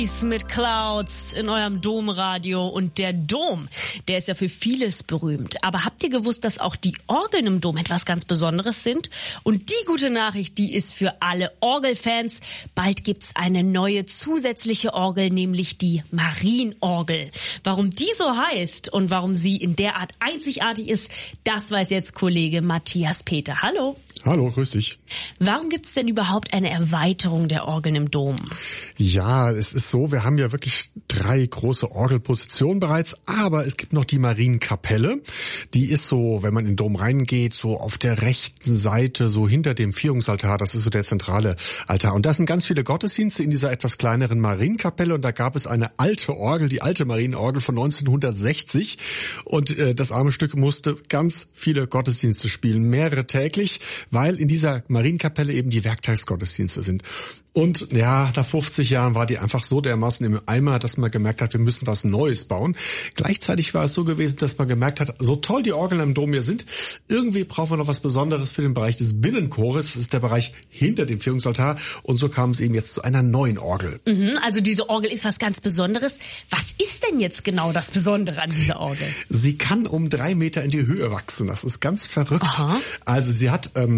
Mit Clouds in eurem Domradio. Und der Dom, der ist ja für vieles berühmt. Aber habt ihr gewusst, dass auch die Orgeln im Dom etwas ganz Besonderes sind? Und die gute Nachricht, die ist für alle Orgelfans. Bald gibt's eine neue zusätzliche Orgel, nämlich die Marienorgel. Warum die so heißt und warum sie in der Art einzigartig ist, das weiß jetzt Kollege Matthias Peter. Hallo. Hallo, grüß dich. Warum gibt's denn überhaupt eine Erweiterung der Orgeln im Dom? Ja, es ist so, wir haben ja wirklich 3 große Orgelpositionen bereits, aber es gibt noch die Marienkapelle. Die ist so, wenn man in den Dom reingeht, so auf der rechten Seite, so hinter dem Vierungsaltar, das ist so der zentrale Altar. Und da sind ganz viele Gottesdienste in dieser etwas kleineren Marienkapelle und da gab es eine alte Orgel, die alte Marienorgel von 1960 und das arme Stück musste ganz viele Gottesdienste spielen, mehrere täglich, weil in dieser Marienkapelle eben die Werktagsgottesdienste sind. Und ja, nach 50 Jahren war die einfach so dermaßen im Eimer, dass man gemerkt hat, wir müssen was Neues bauen. Gleichzeitig war es so gewesen, dass man gemerkt hat, so toll die Orgeln im Dom hier sind, irgendwie brauchen wir noch was Besonderes für den Bereich des Binnenchores. Das ist der Bereich hinter dem Vierungsaltar. Und so kam es eben jetzt zu einer neuen Orgel. Also diese Orgel ist was ganz Besonderes. Was ist denn jetzt genau das Besondere an dieser Orgel? Sie kann um 3 Meter in die Höhe wachsen. Das ist ganz verrückt. Aha. Also sie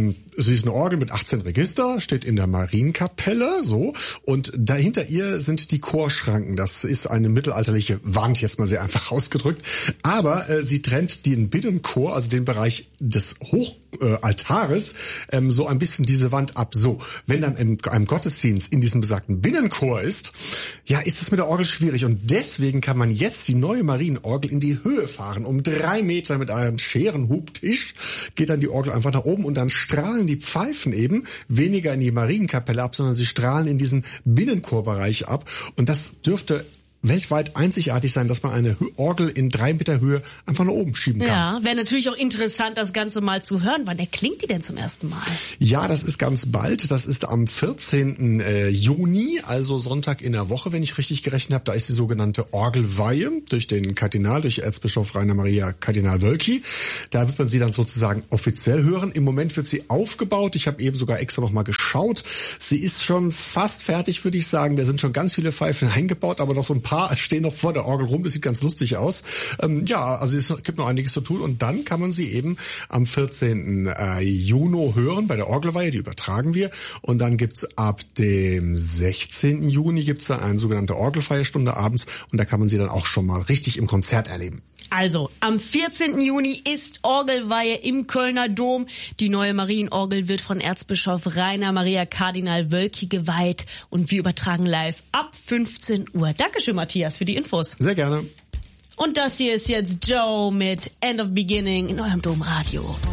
ist eine Orgel mit 18 Register, steht in der Marienkapelle, so. Und dahinter ihr sind die Chorschranken. Das ist eine mittelalterliche Wand, jetzt mal sehr einfach ausgedrückt. Aber sie trennt den Binnenchor, also den Bereich des Hochaltares, so ein bisschen diese Wand ab. So, wenn dann in einem Gottesdienst in diesem besagten Binnenchor ist, ja, ist es mit der Orgel schwierig. Und deswegen kann man jetzt die neue Marienorgel in die Höhe fahren. Um 3 Meter mit einem Scherenhubtisch geht dann die Orgel einfach nach oben und dann strahlen die Pfeifen eben weniger in die Marienkapelle ab, sondern sie strahlen in diesen Binnenchorbereich ab. Und das dürfte weltweit einzigartig sein, dass man eine Orgel in 3 Meter Höhe einfach nach oben schieben kann. Ja, wäre natürlich auch interessant, das Ganze mal zu hören. Wann erklingt die denn zum ersten Mal? Ja, das ist ganz bald. Das ist am 14. Juni, also Sonntag in der Woche, wenn ich richtig gerechnet habe. Da ist die sogenannte Orgelweihe durch den Kardinal, durch Erzbischof Rainer Maria Kardinal Wölki. Da wird man sie dann sozusagen offiziell hören. Im Moment wird sie aufgebaut. Ich habe eben sogar extra noch mal geschaut. Sie ist schon fast fertig, würde ich sagen. Da sind schon ganz viele Pfeifen eingebaut, aber noch so ein paar stehen noch vor der Orgel rum, das sieht ganz lustig aus. Ja, also es gibt noch einiges zu tun und dann kann man sie eben am 14. Juni hören bei der Orgelweihe, die übertragen wir und dann gibt's ab dem 16. Juni gibt's dann eine sogenannte Orgelfeierstunde abends und da kann man sie dann auch schon mal richtig im Konzert erleben. Also, am 14. Juni ist Orgelweihe im Kölner Dom. Die neue Marienorgel wird von Erzbischof Rainer Maria Kardinal Wölki geweiht und wir übertragen live ab 15 Uhr. Dankeschön, Matthias, für die Infos. Sehr gerne. Und das hier ist jetzt Joe mit End of Beginning in eurem Domradio.